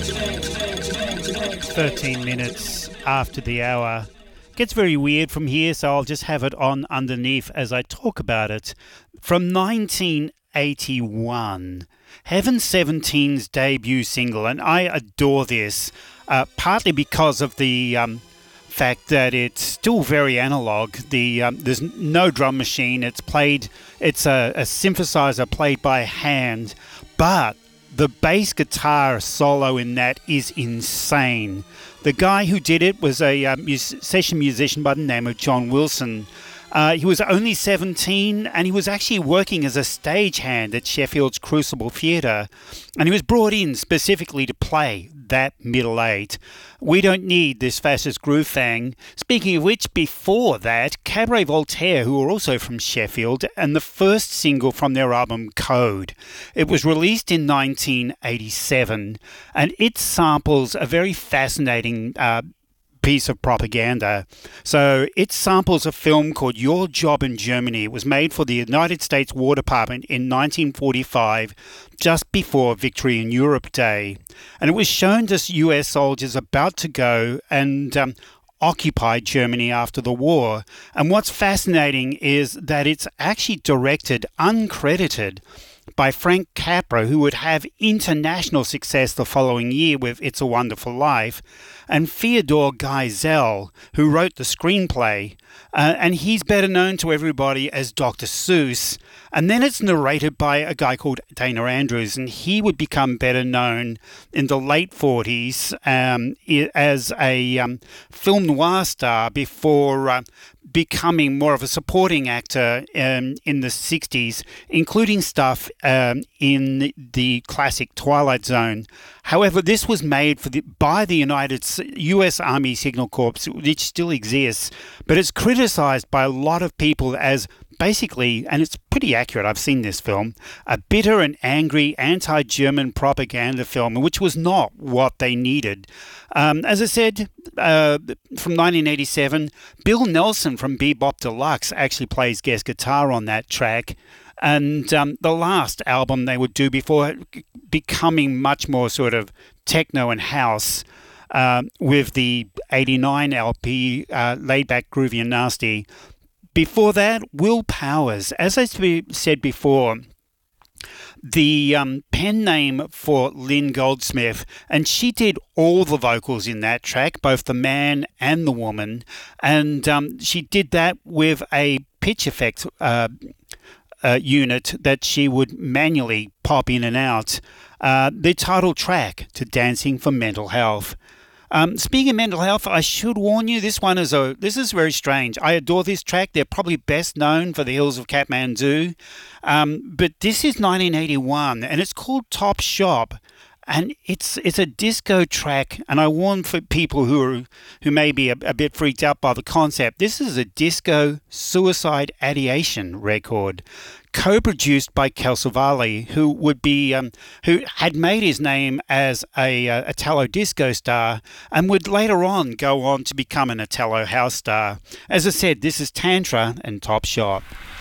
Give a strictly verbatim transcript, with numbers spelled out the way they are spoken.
thirteen minutes after the hour. Gets very weird from here, so I'll just have it on underneath as I talk about it. From nineteen eighty-one, Heaven seventeen's debut single, and I adore this, uh, partly because of the um, fact that it's still very analog. The um, there's no drum machine. It's played. It's a, a synthesizer played by hand, but the bass guitar solo in that is insane. The guy who did it was a uh, mus- session musician by the name of John Wilson. Uh, he was only seventeen, and he was actually working as a stagehand at Sheffield's Crucible Theatre, and he was brought in specifically to play that middle eight. We don't need this fascist groove thing. Speaking of which, before that, Cabaret Voltaire, who were also from Sheffield, and the first single from their album Code. It was released in nineteen eighty-seven, and it samples a very fascinating uh, piece of propaganda. So it samples a film called Your Job in Germany. It was made for the United States War Department in nineteen forty-five, just before Victory in Europe Day. And it was shown to U S soldiers about to go and um, occupy Germany after the war. And what's fascinating is that it's actually directed, uncredited, by Frank Capra, who would have international success the following year with It's a Wonderful Life, and Theodore Geisel, who wrote the screenplay. Uh, and he's better known to everybody as Doctor Seuss. And then it's narrated by a guy called Dana Andrews, and he would become better known in the late forties um, as a um, film noir star before uh, becoming more of a supporting actor um, in the sixties, including stuff um, in the classic Twilight Zone. However, this was made for the, by the United U S Army Signal Corps, which still exists, but it's criticized by a lot of people as basically, and it's pretty accurate, I've seen this film, a bitter and angry anti-German propaganda film, which was not what they needed. Um, as I said, uh, from nineteen eighty-seven, Bill Nelson from Bebop Deluxe actually plays guest guitar on that track. And um, the last album they would do before becoming much more sort of techno and house, uh, with the eighty-nine L P, uh, Laid Back, Groovy and Nasty. Before that, Will Powers. As I said before, the um, pen name for Lynn Goldsmith, and she did all the vocals in that track, both the man and the woman, and um, she did that with a pitch effect uh, uh, unit that she would manually pop in and out. Uh, the title track to Dancing for Mental Health. Um, speaking of mental health, I should warn you, this one is a this is very strange. I adore this track. They're probably best known for The Hills of Kathmandu. Um, but this is nineteen eighty-one, and it's called Top Shop. And it's it's a disco track, and I warn for people who are who may be a, a bit freaked out by the concept. This is a disco suicide ideation record, co-produced by Calcavali, who would be um, who had made his name as a uh, Italo disco star, and would later on go on to become an Italo house star. As I said, this is Tantra and Top Shop.